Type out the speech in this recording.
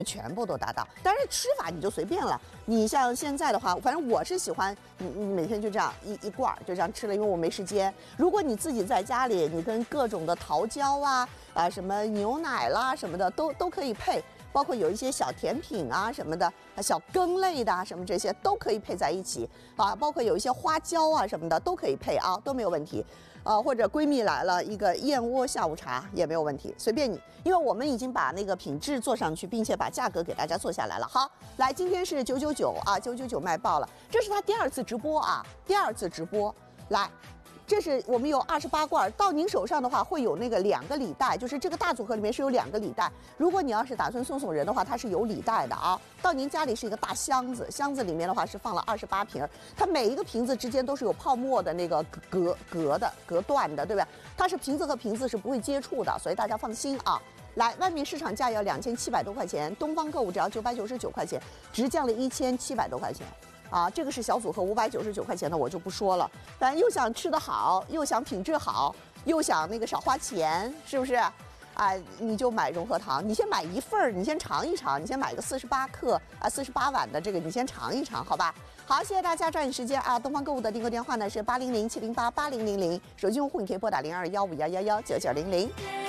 全部都达到。当然吃法你就随便了，你像现在的话，反正我是喜欢你每天就这样一罐就这样吃了，因为我没时间。如果你自己在家里，你跟各种的桃胶什么牛奶啦什么的都可以配。 包括有一些小甜品啊什么的，小羹类的什么这些都可以配在一起啊，包括有一些花椒啊什么的都可以配啊，都没有问题。或者闺蜜来了，一个燕窝下午茶也没有问题，随便你。因为我们已经把那个品质做上去，并且把价格给大家做下来了。好，来，今天是999啊，999卖爆了，这是他第2次直播啊，第2次直播来。 这是我们有28罐，到您手上的话会有那个2个礼袋，就是这个大组合里面是有2个礼袋。如果你要是打算送人的话，它是有礼袋的啊。到您家里是一个大箱子，箱子里面的话是放了28瓶，它每一个瓶子之间都是有泡沫的那个隔断的，对吧？它是瓶子和瓶子是不会接触的，所以大家放心啊。 来，外面市场价要2700多块钱，东方购物只要999块钱，直降了1700多块钱。 啊，这个是小组合599块钱的，我就不说了。反正又想吃得好，又想品质好，又想那个少花钱，是不是？啊，你就买融合堂，你先买1份儿，你先尝一尝，你先买个48克啊，48碗的这个，你先尝一尝，好吧？好，谢谢大家抓紧时间啊！东方购物的订购电话呢是800-708-8000，手机用户你可以拨打021511199000。